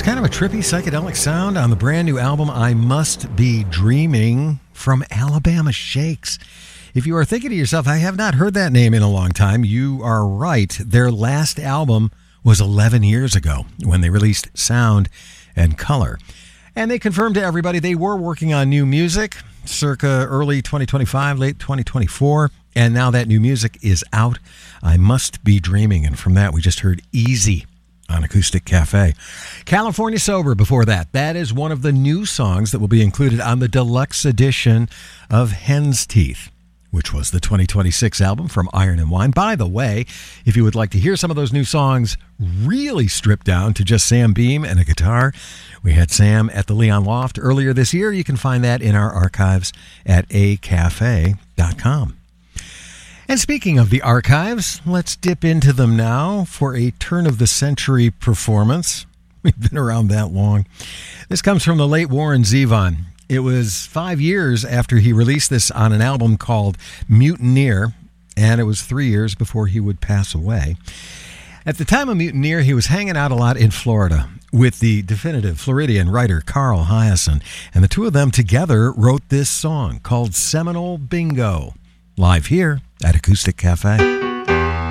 Kind of a trippy psychedelic sound on the brand new album I Must Be Dreaming from Alabama Shakes. If you are thinking to yourself, I have not heard that name in a long time, you are right. Their last album was 11 years ago when they released Sound and Color. And they confirmed to everybody they were working on new music circa early 2025, late 2024. And now that new music is out. I Must Be Dreaming. And from that, we just heard Easy on Acoustic Cafe. California Sober before that. That is one of the new songs that will be included on the deluxe edition of Hen's Teeth, which was the 2026 album from Iron and Wine. By the way, if you would like to hear some of those new songs really stripped down to just Sam Beam and a guitar, we had Sam at the Leon Loft earlier this year. You can find that in our archives at acafe.com. And speaking of the archives, let's dip into them now for a turn-of-the-century performance. We've been around that long. This comes from the late Warren Zevon. It was 5 years after he released this on an album called Mutineer, and it was 3 years before he would pass away. At the time of Mutineer, he was hanging out a lot in Florida with the definitive Floridian writer Carl Hiaasen, and the two of them together wrote this song called Seminole Bingo, live here at Acoustic Cafe.